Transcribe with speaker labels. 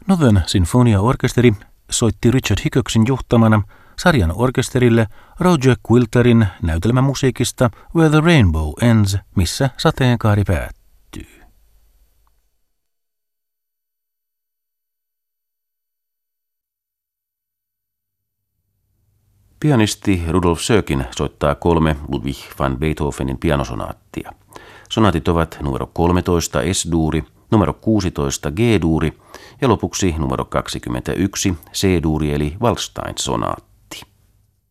Speaker 1: Northern Sinfonia Orkesteri soitti Richard Hickoxin johtamana sarjan orkesterille Roger Quilterin näytelmämusiikista Where the Rainbow Ends, missä sateenkaari päättyy. Pianisti Rudolf Sökin soittaa 3 Ludwig van Beethovenin pianosonaattia. Sonaatit ovat numero 13 S-duuri, numero 16 G-duuri ja lopuksi numero 21 C-duuri eli Waldstein-sonaatti.